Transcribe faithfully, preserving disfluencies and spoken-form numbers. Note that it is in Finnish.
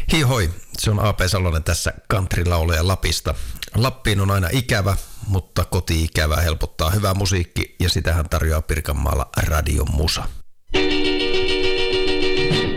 Hihoi, se on A P Salonen tässä countrylaulaja Lapista. Lappiin on aina ikävä, mutta koti-ikävä helpottaa hyvä musiikki ja sitähän tarjoaa Pirkanmaalla Radion Musa.